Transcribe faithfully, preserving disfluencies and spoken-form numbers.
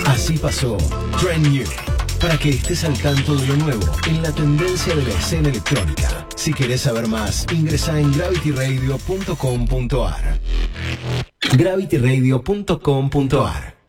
Así pasó Trend New, para que estés al tanto de lo nuevo en la tendencia de la escena electrónica. Si querés saber más, ingresa en gravity radio punto com punto a r. gravity radio punto com punto a r